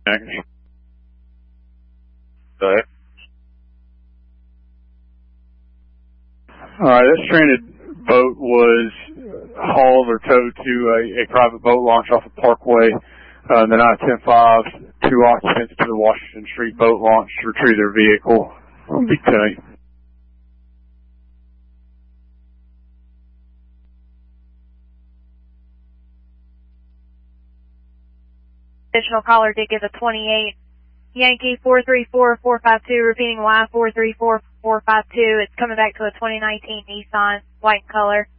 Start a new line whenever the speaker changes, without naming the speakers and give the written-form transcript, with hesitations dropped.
Go ahead.
Alright, that stranded boat was hauled or towed to a private boat launch off of Parkway. The 910-5, 2 occupants to the Washington Street boat launch to retrieve their vehicle. Be tight.
Additional caller did give a 28. Yankee 434452, repeating Y 434452. It's coming back to a 2019 Nissan, white color.